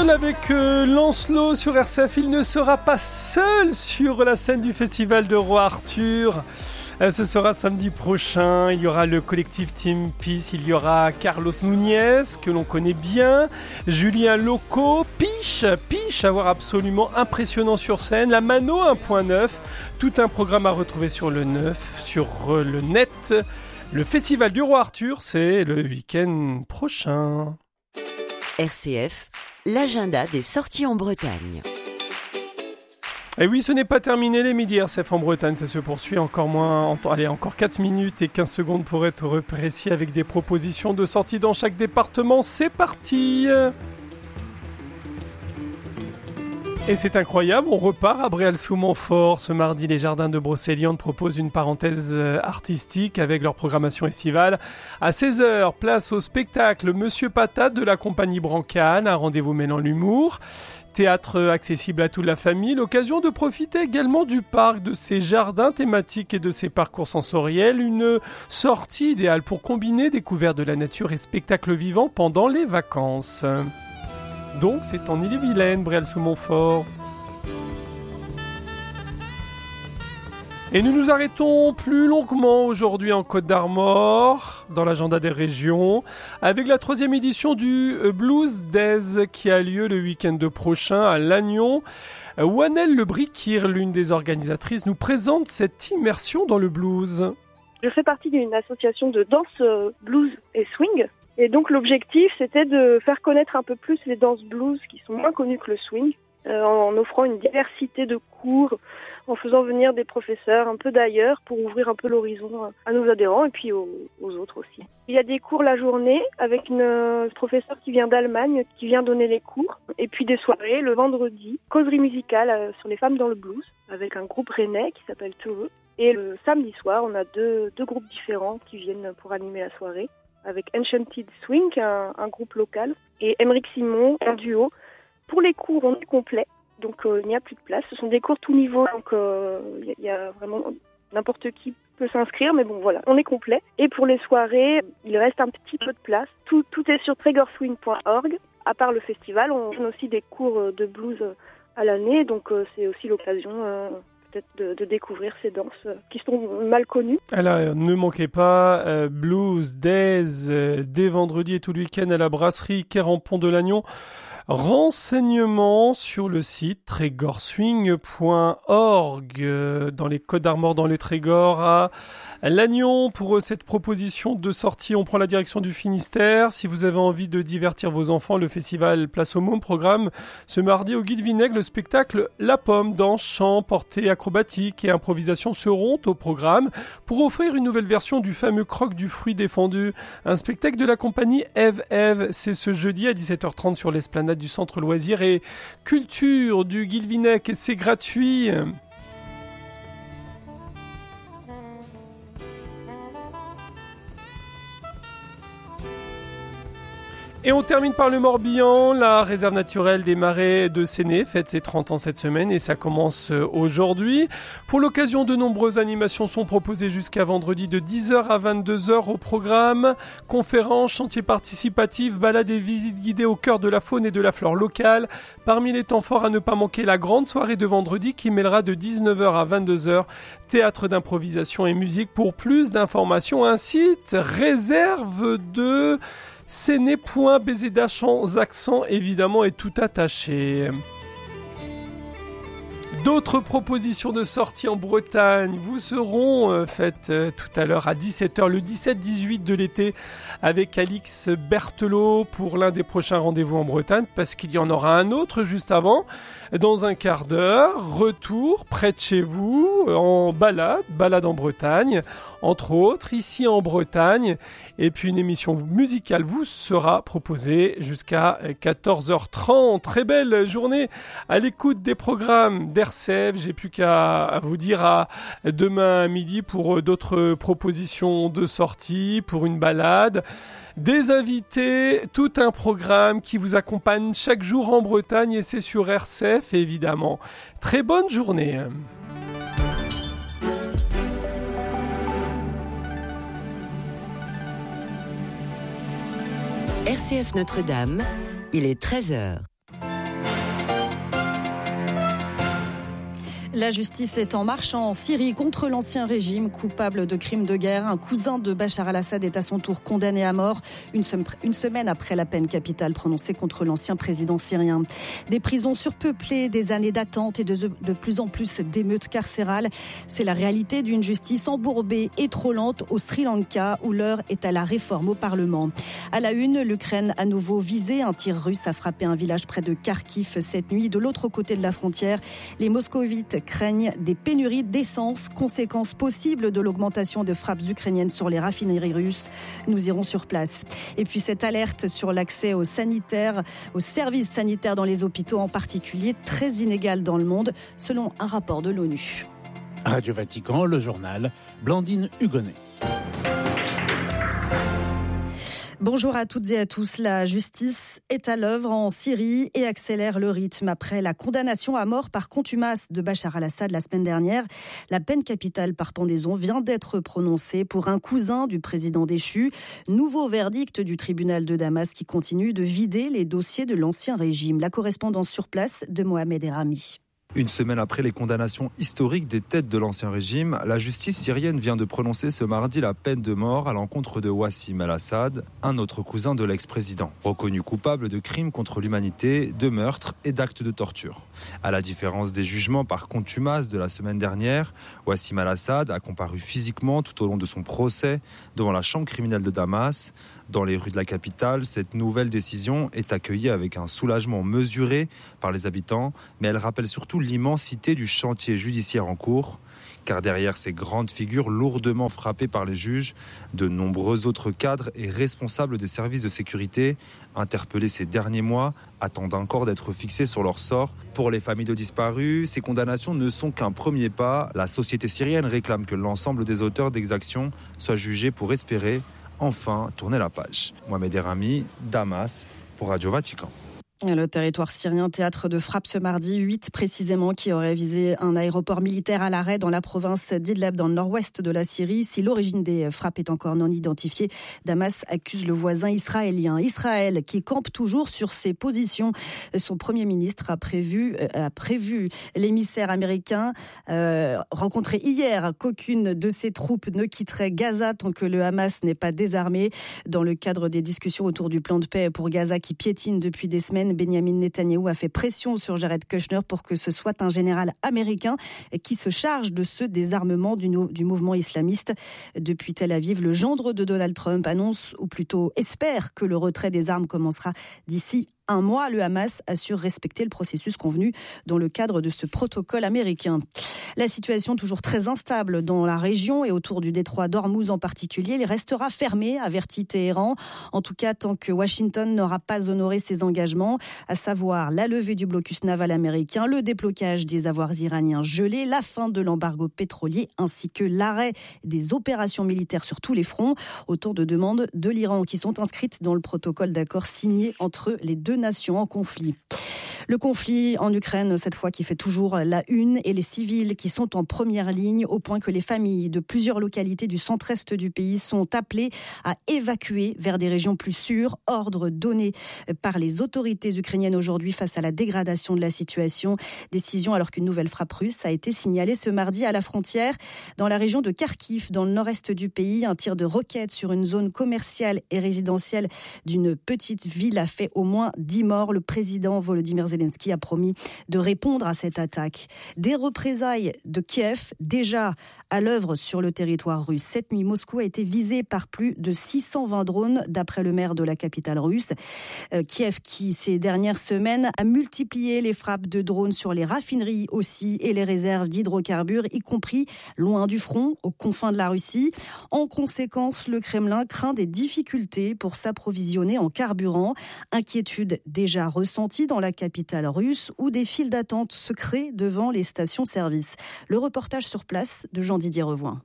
seul avec Lancelot sur RCF. Il ne sera pas seul sur la scène du Festival de Roi Arthur. Ce sera samedi prochain. Il y aura le collectif Team Peace. Il y aura Carlos Núñez, que l'on connaît bien. Julien Loco. Piche, à voir absolument impressionnant sur scène. La Mano 1.9. Tout un programme à retrouver sur le net. Le Festival du Roi Arthur, c'est le week-end prochain. RCF, l'agenda des sorties en Bretagne. Et oui, ce n'est pas terminé les midis RCF en Bretagne, ça se poursuit encore 4 minutes et 15 secondes pour être précis avec des propositions de sortie dans chaque département. C'est parti! Et c'est incroyable, on repart à Bréal-sous-Montfort. Ce mardi, les Jardins de Brocéliande proposent une parenthèse artistique avec leur programmation estivale. À 16h, place au spectacle Monsieur Patate de la compagnie Brancane, un rendez-vous mêlant l'humour. Théâtre accessible à toute la famille, l'occasion de profiter également du parc, de ses jardins thématiques et de ses parcours sensoriels. Une sortie idéale pour combiner découverte de la nature et spectacle vivant pendant les vacances. Donc c'est en Ille-et-Vilaine, Bréal-sous-Montfort. Et nous nous arrêtons plus longuement aujourd'hui en Côte d'Armor, dans l'agenda des régions, avec la 3e édition du Blues Days qui a lieu le week-end prochain à Lannion. Wanel Le Briquir, l'une des organisatrices, nous présente cette immersion dans le blues. Je fais partie d'une association de danse blues et swing. Et donc l'objectif, c'était de faire connaître un peu plus les danses blues qui sont moins connues que le swing, en offrant une diversité de cours, en faisant venir des professeurs un peu d'ailleurs pour ouvrir un peu l'horizon à nos adhérents et puis aux autres aussi. Il y a des cours la journée avec une professeure qui vient d'Allemagne, qui vient donner les cours, et puis des soirées le vendredi, causerie musicale sur les femmes dans le blues, avec un groupe rennais qui s'appelle Toureux. Et le samedi soir, on a deux groupes différents qui viennent pour animer la soirée, avec Enchanted Swing, un groupe local, et Émeric Simon, un duo. Pour les cours, on est complet, donc il n'y a plus de place. Ce sont des cours tout niveau, donc il y a vraiment n'importe qui peut s'inscrire, mais bon voilà, on est complet. Et pour les soirées, il reste un petit peu de place. Tout est sur tregorswing.org. À part le festival, on donne aussi des cours de blues à l'année, donc c'est aussi l'occasion de découvrir ces danses qui sont mal connues. Alors, ne manquez pas Blues Days dès vendredi et tout le week-end à la brasserie Quérampont de Lannion. Renseignements sur le site tregorswing.org dans les Côtes d'Armor, dans les Trégors à Lannion. Pour cette proposition de sortie, on prend la direction du Finistère. Si vous avez envie de divertir vos enfants, le festival Place au Môme programme ce mardi au Guy de Vinaigre le spectacle La Pomme, danse, chant, portée acrobatique et improvisation seront au programme pour offrir une nouvelle version du fameux croque du fruit défendu. Un spectacle de la compagnie Eve, c'est ce jeudi à 17h30 sur l'esplanade du centre loisirs et culture du Guy de Vinaigre et c'est gratuit. Et on termine par le Morbihan, la réserve naturelle des marais de Séné fête ses 30 ans cette semaine et ça commence aujourd'hui. Pour l'occasion, de nombreuses animations sont proposées jusqu'à vendredi de 10h à 22h au programme. Conférences, chantiers participatifs, balades et visites guidées au cœur de la faune et de la flore locale. Parmi les temps forts à ne pas manquer, la grande soirée de vendredi qui mêlera de 19h à 22h théâtre d'improvisation et musique. Pour plus d'informations, un site réserve de Séné.bzh sans accent évidemment et tout attaché. D'autres propositions de sortie en Bretagne vous seront faites tout à l'heure à 17h, le 17-18 de l'été, avec Alix Berthelot pour l'un des prochains rendez-vous en Bretagne, parce qu'il y en aura un autre juste avant. Dans un quart d'heure, retour près de chez vous, en balade en Bretagne, entre autres, ici en Bretagne. Et puis une émission musicale vous sera proposée jusqu'à 14h30. Très belle journée à l'écoute des programmes d'RCF. J'ai plus qu'à vous dire à demain à midi pour d'autres propositions de sortie, pour une balade. Des invités, tout un programme qui vous accompagne chaque jour en Bretagne et c'est sur RCF évidemment. Très bonne journée. RCF Notre-Dame, il est 13h. La justice est en marche en Syrie contre l'ancien régime coupable de crimes de guerre. Un cousin de Bachar al-Assad est à son tour condamné à mort une semaine après la peine capitale prononcée contre l'ancien président syrien. Des prisons surpeuplées, des années d'attente et de plus en plus d'émeutes carcérales. C'est la réalité d'une justice embourbée et trop lente au Sri Lanka où l'heure est à la réforme au Parlement. À la une, l'Ukraine à nouveau visée. Un tir russe a frappé un village près de Kharkiv cette nuit. De l'autre côté de la frontière, les moscovites craignent des pénuries d'essence, conséquence possible de l'augmentation de frappes ukrainiennes sur les raffineries russes. Nous irons sur place. Et puis cette alerte sur l'accès aux services sanitaires dans les hôpitaux en particulier, très inégale dans le monde, selon un rapport de l'ONU. Radio Vatican, le journal, Blandine Hugonnet. Bonjour à toutes et à tous. La justice est à l'œuvre en Syrie et accélère le rythme. Après la condamnation à mort par contumace de Bachar al-Assad la semaine dernière, la peine capitale par pendaison vient d'être prononcée pour un cousin du président déchu. Nouveau verdict du tribunal de Damas qui continue de vider les dossiers de l'ancien régime. La correspondance sur place de Mohamed Erami. Une semaine après les condamnations historiques des têtes de l'ancien régime, la justice syrienne vient de prononcer ce mardi la peine de mort à l'encontre de Wassim al-Assad, un autre cousin de l'ex-président, reconnu coupable de crimes contre l'humanité, de meurtres et d'actes de torture. À la différence des jugements par contumace de la semaine dernière, Wassim al-Assad a comparu physiquement tout au long de son procès devant la chambre criminelle de Damas. Dans les rues de la capitale, cette nouvelle décision est accueillie avec un soulagement mesuré par les habitants, mais elle rappelle surtout l'immensité du chantier judiciaire en cours. Car derrière ces grandes figures lourdement frappées par les juges, de nombreux autres cadres et responsables des services de sécurité, interpellés ces derniers mois, attendent encore d'être fixés sur leur sort. Pour les familles de disparus, ces condamnations ne sont qu'un premier pas. La société syrienne réclame que l'ensemble des auteurs d'exactions soient jugés pour espérer enfin tourner la page. Mohamed Erami, Damas, pour Radio Vatican. Le territoire syrien, théâtre de frappe ce mardi, 8 précisément, qui auraient visé un aéroport militaire à l'arrêt dans la province d'Idlib, dans le nord-ouest de la Syrie. Si l'origine des frappes est encore non identifiée, Damas accuse le voisin israélien. Israël, qui campe toujours sur ses positions. Son premier ministre a prévu l'émissaire américain rencontré hier qu'aucune de ses troupes ne quitterait Gaza tant que le Hamas n'est pas désarmé. Dans le cadre des discussions autour du plan de paix pour Gaza qui piétine depuis des semaines, Benjamin Netanyahou a fait pression sur Jared Kushner pour que ce soit un général américain qui se charge de ce désarmement du mouvement islamiste. Depuis Tel Aviv, le gendre de Donald Trump annonce, ou plutôt espère, que le retrait des armes commencera d'ici un mois. Le Hamas assure respecter le processus convenu dans le cadre de ce protocole américain. La situation toujours très instable dans la région et autour du détroit d'Ormuz en particulier. Elle restera fermée, avertit Téhéran. En tout cas, tant que Washington n'aura pas honoré ses engagements, à savoir la levée du blocus naval américain, le déblocage des avoirs iraniens gelés, la fin de l'embargo pétrolier ainsi que l'arrêt des opérations militaires sur tous les fronts. Autant de demandes de l'Iran qui sont inscrites dans le protocole d'accord signé entre les deux nations en conflit. Le conflit en Ukraine, cette fois, qui fait toujours la une, et les civils qui sont en première ligne, au point que les familles de plusieurs localités du centre-est du pays sont appelées à évacuer vers des régions plus sûres. Ordre donné par les autorités ukrainiennes aujourd'hui face à la dégradation de la situation. Décision alors qu'une nouvelle frappe russe a été signalée ce mardi à la frontière dans la région de Kharkiv, dans le nord-est du pays. Un tir de roquette sur une zone commerciale et résidentielle d'une petite ville a fait au moins 10 morts. Le président Volodymyr Zelensky a promis de répondre à cette attaque. Des représailles de Kiev déjà à l'œuvre sur le territoire russe. Cette nuit, Moscou a été visé par plus de 620 drones, d'après le maire de la capitale russe. Kiev qui, ces dernières semaines, a multiplié les frappes de drones sur les raffineries aussi et les réserves d'hydrocarbures, y compris loin du front, aux confins de la Russie. En conséquence, le Kremlin craint des difficultés pour s'approvisionner en carburant. Inquiétude déjà ressentie dans la capitale russe où des files d'attente se créent devant les stations-service. Le reportage sur place de Jean-Didier Revoin.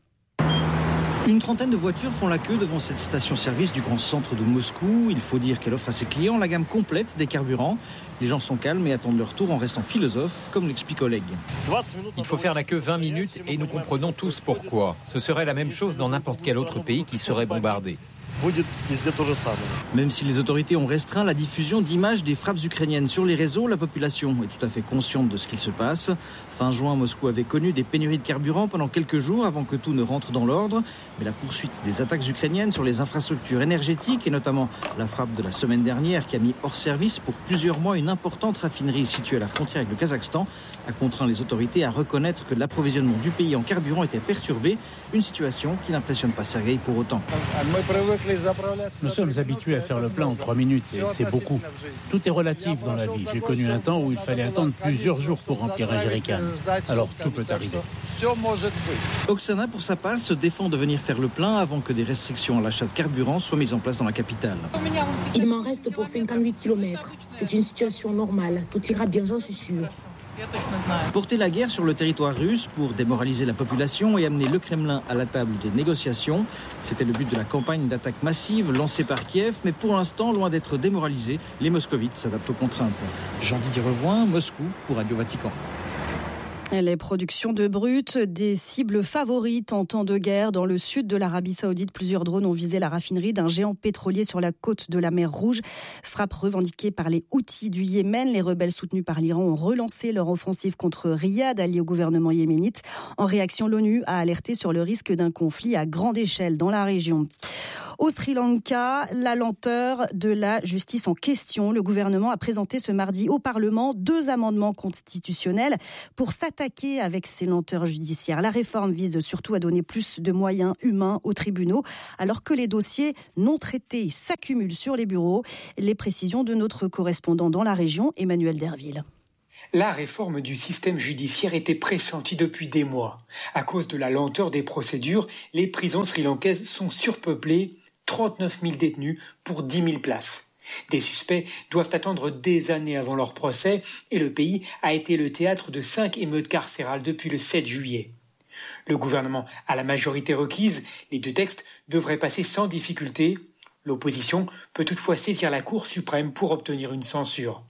Une trentaine de voitures font la queue devant cette station-service du grand centre de Moscou. Il faut dire qu'elle offre à ses clients la gamme complète des carburants. Les gens sont calmes et attendent leur tour en restant philosophes, comme l'explique Oleg. Il faut faire la queue 20 minutes et nous comprenons tous pourquoi. Ce serait la même chose dans n'importe quel autre pays qui serait bombardé. Même si les autorités ont restreint la diffusion d'images des frappes ukrainiennes sur les réseaux, la population est tout à fait consciente de ce qu'il se passe. Fin juin, Moscou avait connu des pénuries de carburant pendant quelques jours avant que tout ne rentre dans l'ordre. Mais la poursuite des attaques ukrainiennes sur les infrastructures énergétiques et notamment la frappe de la semaine dernière qui a mis hors service pour plusieurs mois une importante raffinerie située à la frontière avec le Kazakhstan a contraint les autorités à reconnaître que l'approvisionnement du pays en carburant était perturbé. Une situation qui n'impressionne pas Sergueï pour autant. Nous sommes habitués à faire le plein en 3 minutes et c'est beaucoup. Tout est relatif dans la vie. J'ai connu un temps où il fallait attendre plusieurs jours pour remplir un jerrycan. Alors tout peut arriver. Oksana, pour sa part, se défend de venir faire le plein avant que des restrictions à l'achat de carburant soient mises en place dans la capitale. Il m'en reste pour 58 km. C'est une situation normale. Tout ira bien, j'en suis sûr. Porter la guerre sur le territoire russe pour démoraliser la population et amener le Kremlin à la table des négociations, c'était le but de la campagne d'attaque massive lancée par Kiev, mais pour l'instant, loin d'être démoralisés, les moscovites s'adaptent aux contraintes. Jean-Didier Revoin, Moscou, pour Radio Vatican. Les productions de brut, des cibles favorites en temps de guerre. Dans le sud de l'Arabie Saoudite, plusieurs drones ont visé la raffinerie d'un géant pétrolier sur la côte de la mer Rouge. Frappe revendiquée par les Houthis du Yémen. Les rebelles soutenus par l'Iran ont relancé leur offensive contre Riyad, allié au gouvernement yéménite. En réaction, l'ONU a alerté sur le risque d'un conflit à grande échelle dans la région. Au Sri Lanka, la lenteur de la justice en question. Le gouvernement a présenté ce mardi au Parlement 2 amendements constitutionnels pour s'attaquer avec ces lenteurs judiciaires. La réforme vise surtout à donner plus de moyens humains aux tribunaux, alors que les dossiers non traités s'accumulent sur les bureaux. Les précisions de notre correspondant dans la région, Emmanuel Derville. La réforme du système judiciaire était pressentie depuis des mois. À cause de la lenteur des procédures, les prisons sri-lankaises sont surpeuplées. 39 000 détenus pour 10 000 places. Des suspects doivent attendre des années avant leur procès et le pays a été le théâtre de 5 émeutes carcérales depuis le 7 juillet. Le gouvernement a la majorité requise, les 2 textes devraient passer sans difficulté. L'opposition peut toutefois saisir la Cour suprême pour obtenir une censure.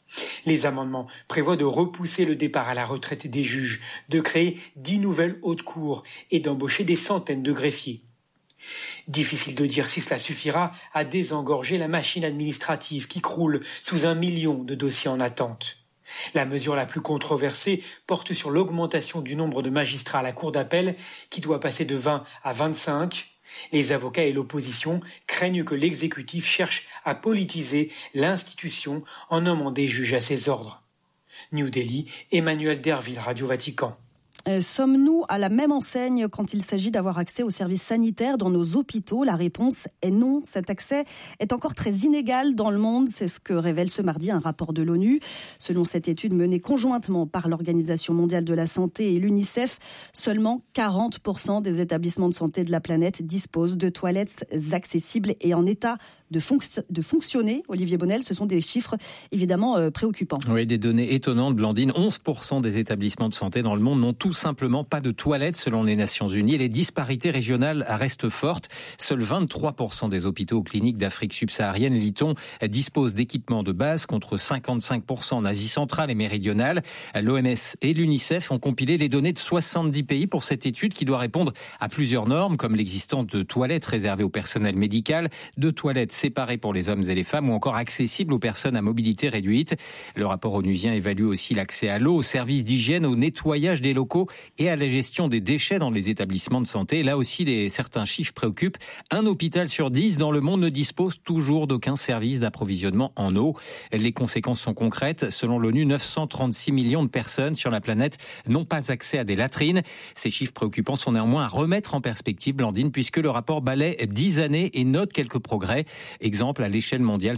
Les amendements prévoient de repousser le départ à la retraite des juges, de créer 10 nouvelles hautes cours et d'embaucher des centaines de greffiers. Difficile de dire si cela suffira à désengorger la machine administrative qui croule sous 1 million de dossiers en attente. La mesure la plus controversée porte sur l'augmentation du nombre de magistrats à la Cour d'appel qui doit passer de 20 à 25. Les avocats et l'opposition craignent que l'exécutif cherche à politiser l'institution en nommant des juges à ses ordres. New Delhi, Emmanuel Derville, Radio Vatican. Sommes-nous à la même enseigne quand il s'agit d'avoir accès aux services sanitaires dans nos hôpitaux ? La réponse est non. Cet accès est encore très inégal dans le monde. C'est ce que révèle ce mardi un rapport de l'ONU. Selon cette étude menée conjointement par l'Organisation mondiale de la santé et l'UNICEF, seulement 40% des établissements de santé de la planète disposent de toilettes accessibles et en état de fonctionner. Olivier Bonnel, ce sont des chiffres évidemment préoccupants. Oui, des données étonnantes, Blandine. 11% des établissements de santé dans le monde n'ont tout simplement pas de toilettes selon les Nations Unies. Les disparités régionales restent fortes. Seuls 23% des hôpitaux ou cliniques d'Afrique subsaharienne, lit-on, disposent d'équipements de base contre 55% en Asie centrale et méridionale. L'OMS et l'UNICEF ont compilé les données de 70 pays pour cette étude qui doit répondre à plusieurs normes comme l'existence de toilettes réservées au personnel médical, de toilettes séparées pour les hommes et les femmes ou encore accessibles aux personnes à mobilité réduite. Le rapport onusien évalue aussi l'accès à l'eau, aux services d'hygiène, au nettoyage des locaux et à la gestion des déchets dans les établissements de santé. Là aussi, certains chiffres préoccupent. Un hôpital sur 10 dans le monde ne dispose toujours d'aucun service d'approvisionnement en eau. Les conséquences sont concrètes. Selon l'ONU, 936 millions de personnes sur la planète n'ont pas accès à des latrines. Ces chiffres préoccupants sont néanmoins à remettre en perspective, Blandine, puisque le rapport balaie 10 années et note quelques progrès. Exemple, à l'échelle mondiale,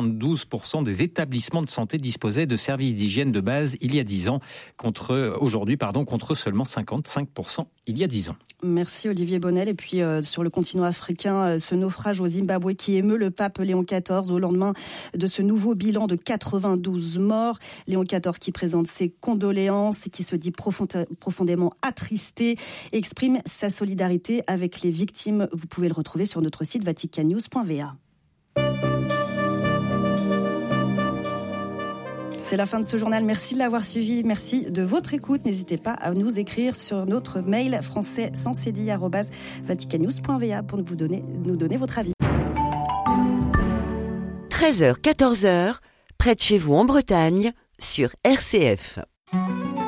72% des établissements de santé disposaient de services d'hygiène de base il y a 10 ans, contre seulement 55% il y a 10 ans. Merci Olivier Bonnel. Et puis sur le continent africain, ce naufrage au Zimbabwe qui émeut le pape Léon XIV au lendemain de ce nouveau bilan de 92 morts. Léon XIV qui présente ses condoléances et qui se dit profondément attristé et exprime sa solidarité avec les victimes. Vous pouvez le retrouver sur notre site vaticannews.va. C'est la fin de ce journal. Merci de l'avoir suivi. Merci de votre écoute. N'hésitez pas à nous écrire sur notre mail français sans cédille @vaticannews.va pour nous donner votre avis. 13h, 14h, près de chez vous en Bretagne, sur RCF.